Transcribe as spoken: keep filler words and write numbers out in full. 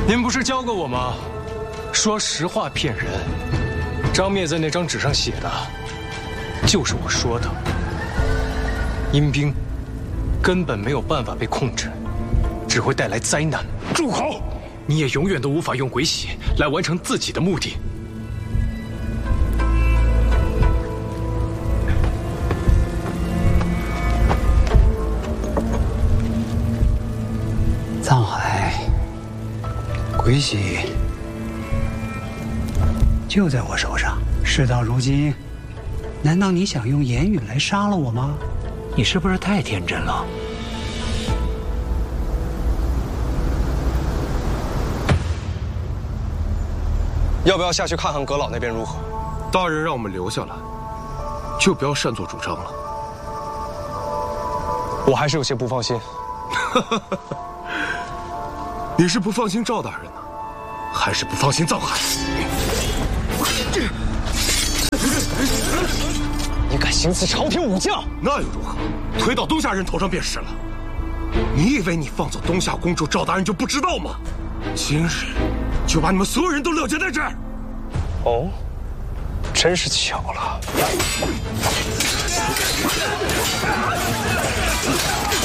您不是教过我吗？说实话骗人。张灭在那张纸上写的，就是我说的。阴兵根本没有办法被控制，只会带来灾难。 住口！你也永远都无法用鬼血来完成自己的目的。 藏海，鬼玺就在我手上。事到如今，难道你想用言语来杀了我吗？你是不是太天真了？ 要不要下去看看阁老那边如何？ 大人让我们留下来，就不要擅作主张了。 我还是有些不放心。 你是不放心赵大人呢，还是不放心藏海？ 你敢行刺朝廷武将？ 那又如何？推到东夏人头上便是了。你以为你放走东夏公主赵大人就不知道吗？今日就把你们所有人都勒结在这儿。 哦，真是巧了。